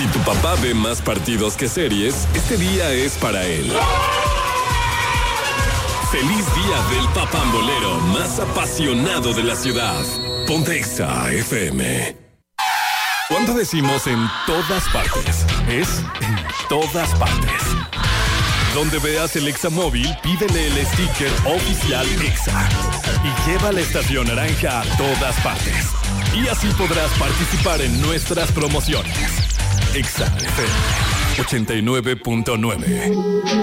Si tu papá ve más partidos que series, este día es para él. ¡Feliz día del papambolero más apasionado de la ciudad! Ponte Exa FM. Cuando decimos en todas partes, es en todas partes. Donde veas el Exa móvil, pídele el sticker oficial Exa y lleva la estación naranja a todas partes. Y así podrás participar en nuestras promociones. Exa FM 89.9.